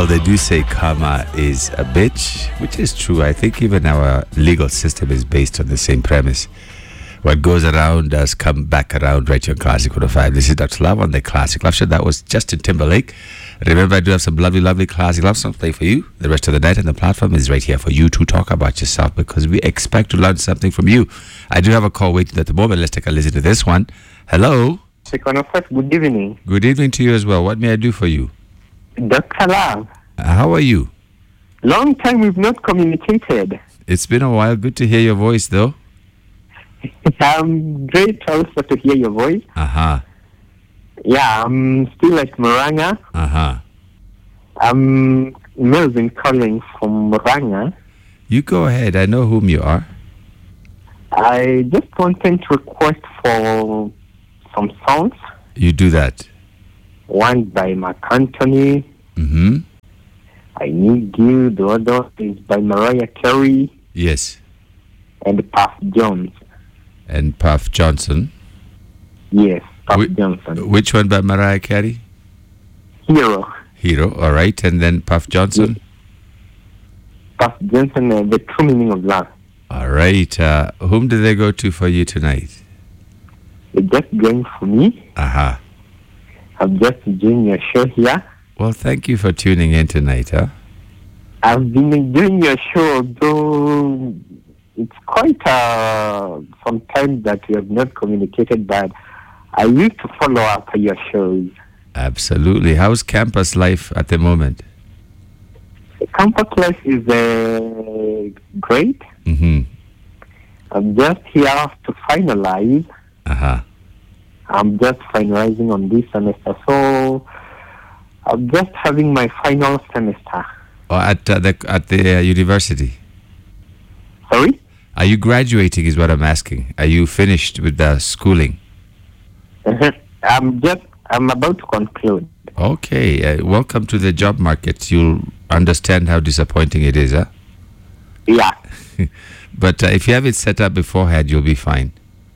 Well, they do say karma is a bitch, which is true. I think even our legal system is based on the same premise. What goes around does come back around, right? Your Classic 105. This is Dr. Love on the Classic Love Show. That was Justin Timberlake. Remember, I do have some lovely Classic Love songs play for you the rest of the night, and the platform is right here for you to talk about yourself because we expect to learn something from you. I do have a call waiting at the moment. Let's take a listen to this one. Hello. Good evening. Good evening to you as well. What may I do for you? Dr. Love. How are you? Long time we've not communicated. It's been a while. Good to hear your voice, though. I'm great also to hear your voice. Yeah, I'm still at Moranga. I'm Melvin calling from Moranga. You go ahead. I know whom you are. I just wanted to request for some songs. You do that. One by Mark Anthony. I Need You. The other is by Mariah Carey. Yes. And Puff Jones. And Puff Johnson. Yes, Puff Johnson. Which one by Mariah Carey? Hero. All right. And then Puff Johnson? Yes. Puff Johnson, The True Meaning of Love. All right. Whom do they go to for you tonight? They're just going for me. I'm just enjoying your show here. Well, thank you for tuning in tonight, huh? I've been enjoying your show, though it's quite some time that we have not communicated, but I used to follow up your shows. Absolutely. How's campus life at the moment? Campus life is great. I'm just here to finalize. I'm just finalizing on this semester, so I'm just having my final semester. At the university? Sorry? Are you graduating is what I'm asking. Are you finished with the schooling? I'm about to conclude. Okay. Welcome to the job market. You'll understand how disappointing it is, huh? Yeah. But if you have it set up beforehand, you'll be fine.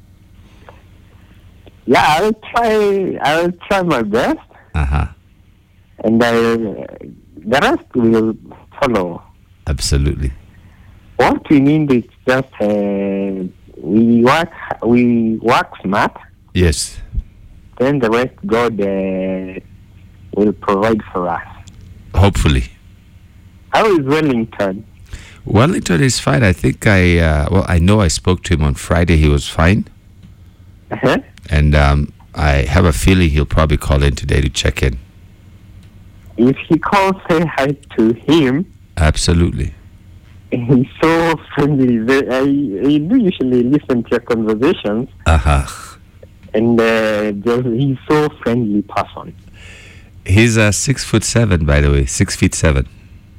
Yeah, I'll try my best. And the rest will follow. Absolutely. What we need is just we work smart. Yes. Then the rest God will provide for us. Hopefully. How is Wellington? Wellington is fine. I think I know I spoke to him on Friday. He was fine. And I have a feeling he'll probably call in today to check in. If he calls, say hi to him. Absolutely. He's so friendly. I do usually listen to your conversations. And he's so friendly person. He's 6'7", by the way, 6'7".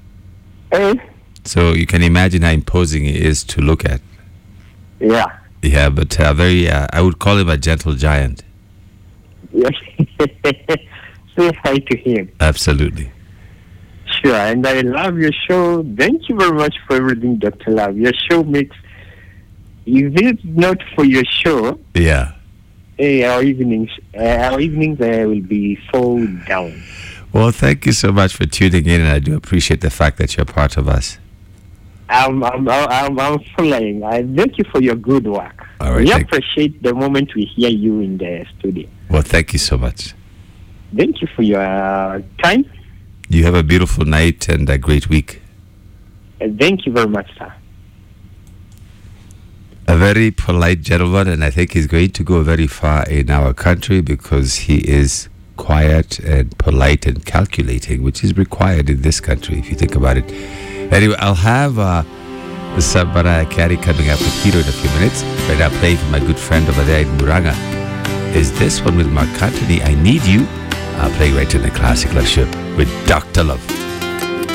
So you can imagine how imposing he is to look at. Yeah. Yeah, but very. I would call him a gentle giant. Yes. Say hi to him. Absolutely. Sure, and I love your show. Thank you very much for everything, Dr. Love. Your show makes. If it's not for your show, yeah, our evenings will be so down. Well, thank you so much for tuning in, and I do appreciate the fact that you're part of us. I'm following. I thank you for your good work. All right, we appreciate the moment we hear you in the studio. Well, thank you so much. Thank you for your time. You have a beautiful night and a great week. Thank you very much, sir. A very polite gentleman, and I think he's going to go very far in our country because he is quiet and polite and calculating, which is required in this country, if you think about it. Anyway, I'll have some Mariah Carey coming up with Hero in a few minutes. Right now, playing for my good friend over there in Muranga is this one with Mark Anthony, I Need You. I'll play right in the Classic Love Show with Dr. Love.